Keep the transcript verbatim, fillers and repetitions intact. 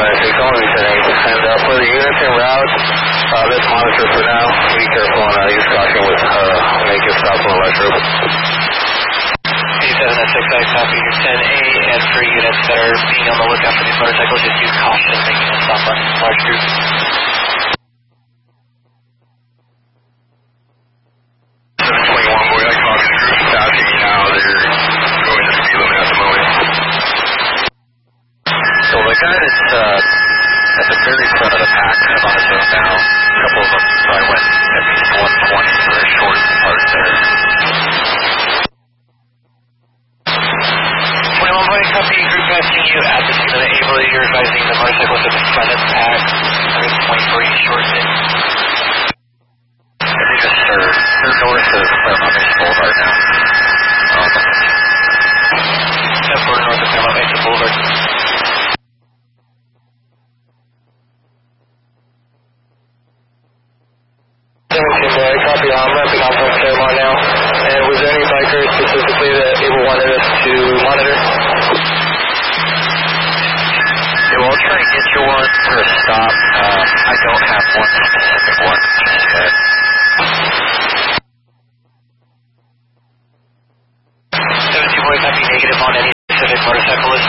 nine six, only ten eight. And uh, for the units en route, uh, let's monitor for now. Be careful on uh, use caution with uh, make your stop on the left road. eighty-seven nine six, I copy your ten A, and for units that are being on the lookout for these motorcycles, just use caution making a stop on large groups. seven twenty-one, boy, I copy the group passing me now. They're going to speed limit at the moment. So the guy that's uh, at the very front of the pack, kind of on his own now, a couple of them probably went at least one twenty, so they're short part there. twenty-one point, copy, group passing you at the scene of the Able. You're advising the motorcycles at the front of the pack. I think twenty-three short in. I think it's they're, they're north of Claremont Mesa Boulevard now. Um, Step forward north of Claremont Mesa Boulevard. seventeen, boy, copy. I'm ramping off on Claremont now. And was there any bikers specifically that Able wanted us to monitor? Yeah, well, I'll try and get you one for a stop. Um, I don't have one specific one just yet. seventeen, boy, copy negative on any specific motorcycle.